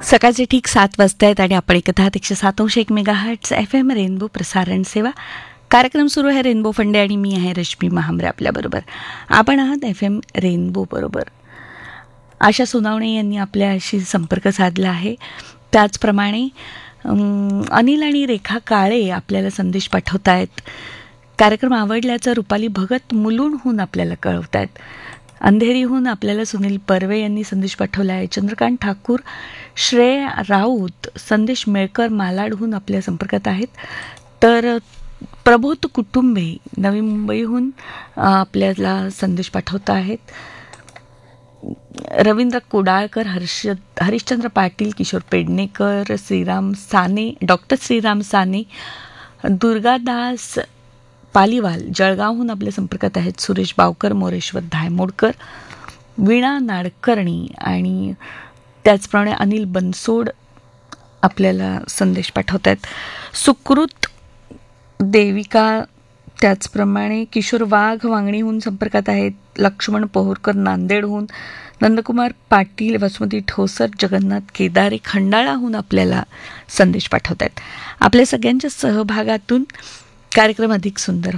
सकाळचे ठीक 7 वाजता आहेत आणि आपण ऐकत आहात 107.1 मेगाहर्ट्झ FM रेनबो प्रसारण सेवा. कार्यक्रम सुरू आहे रेनबो फंडे आणि मी आहे रश्मी महामरे आपल्याबरोबर. आपण आहात FM रेनबो बरोबर. आशा सोनावणे यांनी आपल्याशी संपर्क साधला आहे. त्याचप्रमाणे अनिल आणि रेखा काळे आपल्याला संदेश पाठवत आहेत. कार्यक्रम आवडल्याचं रुपाली भगत मुलुंडहून आपल्याला कळवत आहेत. अंधेरीहून आपल्याला सुनील पर्वे यांनी संदेश पाठवला आहे. चंद्रकांत ठाकूर, श्रेय राऊत, संदेश मेळकर मालाडहून आपल्या संपर्कात आहेत. तर प्रबोध कुटुंबे नवी मुंबईहून आपल्याला संदेश पाठवत आहेत. रवींद्र कोडाळकर, हरिश्चंद्र पाटील, किशोर पेडणेकर, श्रीराम साने, डॉक्टर श्रीराम साने, दुर्गादास पालीवाल जळगावहून आपल्या संपर्कात आहेत. सुरेश बावकर, मोरेश्वर धायमोडकर, वीणा नाडकर्णी आणि त्याचप्रमाणे अनिल बनसोड आपल्याला संदेश पाठवत आहेत. सुकृत देविका, त्याचप्रमाणे किशोर वाघ वांगणीहून संपर्कात आहेत. लक्ष्मण पोहोरकर नांदेडहून, नंदकुमार पाटील, वसुमती ठोसर, जगन्नाथ केदारे खंडाळाहून आपल्याला संदेश पाठवत आहेत. आपल्या सगळ्यांच्या सहभागातून कार्यक्रम अधिक सुंदर